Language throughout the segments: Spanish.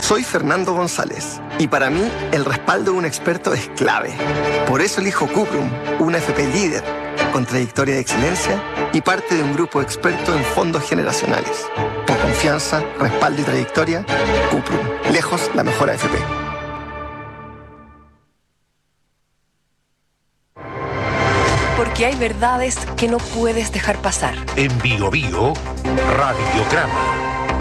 Soy Fernando González y para mí el respaldo de un experto es clave. Por eso elijo Cuprum, una FP líder, con trayectoria de excelencia y parte de un grupo experto en fondos generacionales. Por confianza, respaldo y trayectoria, Cuprum, lejos la mejor AFP. Porque hay verdades que no puedes dejar pasar. En Bio Bio, Radiograma.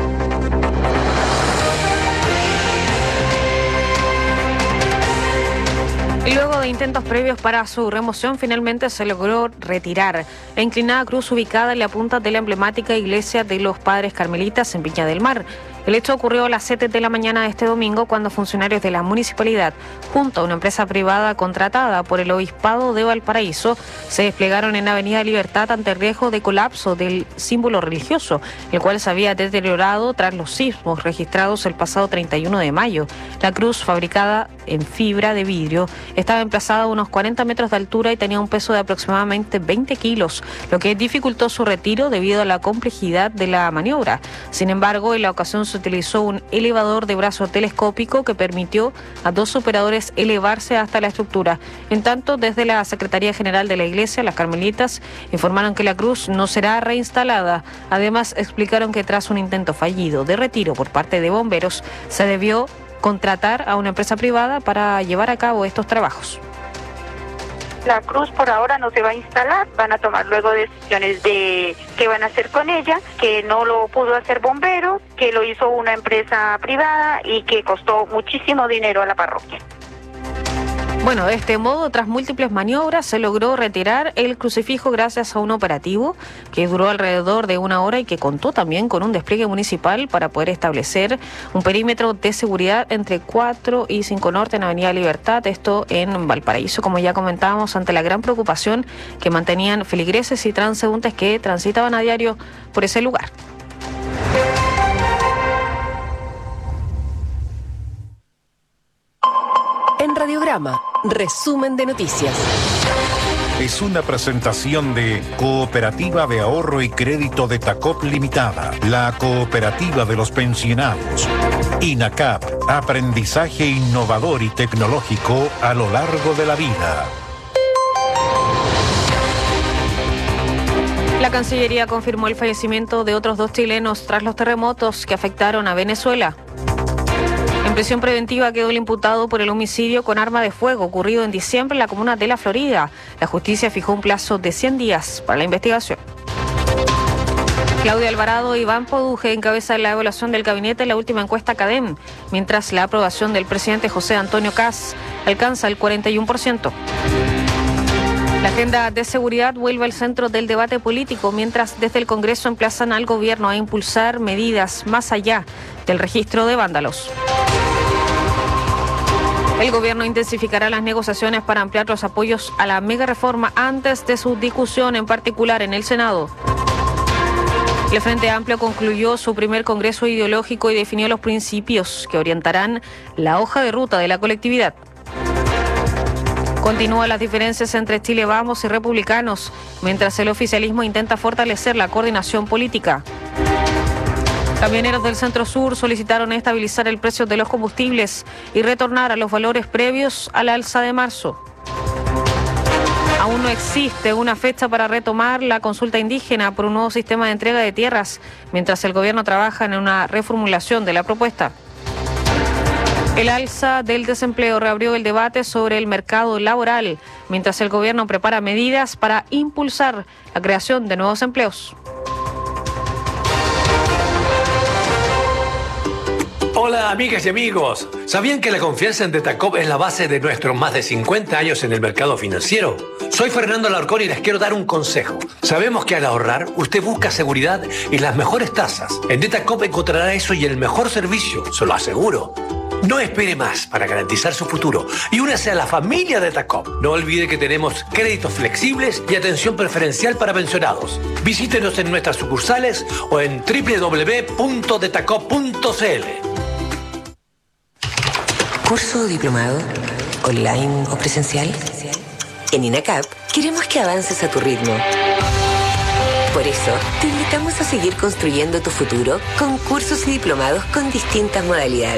Y luego de intentos previos para su remoción, finalmente se logró retirar la inclinada cruz ubicada en la punta de la emblemática iglesia de los Padres Carmelitas en Viña del Mar. El hecho ocurrió a las 7 de la mañana de este domingo cuando funcionarios de la municipalidad, junto a una empresa privada contratada por el Obispado de Valparaíso, se desplegaron en Avenida Libertad ante el riesgo de colapso del símbolo religioso, el cual se había deteriorado tras los sismos registrados el pasado 31 de mayo. La cruz, fabricada en fibra de vidrio, estaba emplazada a unos 40 metros de altura y tenía un peso de aproximadamente 20 kilos, lo que dificultó su retiro debido a la complejidad de la maniobra. Sin embargo, en la ocasión se utilizó un elevador de brazo telescópico que permitió a 2 operadores elevarse hasta la estructura. En tanto, desde la Secretaría General de la Iglesia, las Carmelitas informaron que la cruz no será reinstalada. Además, explicaron que tras un intento fallido de retiro por parte de bomberos, se debió contratar a una empresa privada para llevar a cabo estos trabajos. La cruz por ahora no se va a instalar, van a tomar luego decisiones de qué van a hacer con ella, que no lo pudo hacer bomberos, que lo hizo una empresa privada y que costó muchísimo dinero a la parroquia. Bueno, de este modo, tras múltiples maniobras, se logró retirar el crucifijo gracias a un operativo que duró alrededor de 1 hora y que contó también con un despliegue municipal para poder establecer un perímetro de seguridad entre 4 y 5 Norte en Avenida Libertad, esto en Valparaíso, como ya comentábamos, ante la gran preocupación que mantenían feligreses y transeúntes que transitaban a diario por ese lugar. En Radiograma, resumen de noticias. Es una presentación de Cooperativa de Ahorro y Crédito de Tacop Limitada, la cooperativa de los pensionados. INACAP, aprendizaje innovador y tecnológico a lo largo de la vida. La Cancillería confirmó el fallecimiento de otros 2 chilenos tras los terremotos que afectaron a Venezuela. En prisión preventiva quedó el imputado por el homicidio con arma de fuego ocurrido en diciembre en la comuna de La Florida. La justicia fijó un plazo de 100 días para la investigación. Claudia Alvarado y Iván Poduje encabezan la evaluación del gabinete en la última encuesta CADEM, mientras la aprobación del presidente José Antonio Kast alcanza el 41%. La agenda de seguridad vuelve al centro del debate político, mientras desde el Congreso emplazan al gobierno a impulsar medidas más allá del registro de vándalos. El gobierno intensificará las negociaciones para ampliar los apoyos a la mega reforma antes de su discusión, en particular en el Senado. El Frente Amplio concluyó su primer congreso ideológico y definió los principios que orientarán la hoja de ruta de la colectividad. Continúan las diferencias entre Chile Vamos y republicanos, mientras el oficialismo intenta fortalecer la coordinación política. Camioneros del Centro Sur solicitaron estabilizar el precio de los combustibles y retornar a los valores previos al alza de marzo. Aún no existe una fecha para retomar la consulta indígena por un nuevo sistema de entrega de tierras, mientras el gobierno trabaja en una reformulación de la propuesta. El alza del desempleo reabrió el debate sobre el mercado laboral, mientras el gobierno prepara medidas para impulsar la creación de nuevos empleos. Hola amigas y amigos, ¿sabían que la confianza en Detacop es la base de nuestros más de 50 años en el mercado financiero? Soy Fernando Alarcón y les quiero dar un consejo. Sabemos que al ahorrar, usted busca seguridad y las mejores tasas. En Detacop encontrará eso y el mejor servicio, se lo aseguro. No espere más para garantizar su futuro y únase a la familia de Detacop. No olvide que tenemos créditos flexibles y atención preferencial para pensionados. Visítenos en nuestras sucursales o en www.detacop.cl. ¿Curso o diplomado? ¿Online o presencial? En INACAP queremos que avances a tu ritmo. Por eso, te invitamos a seguir construyendo tu futuro con cursos y diplomados con distintas modalidades.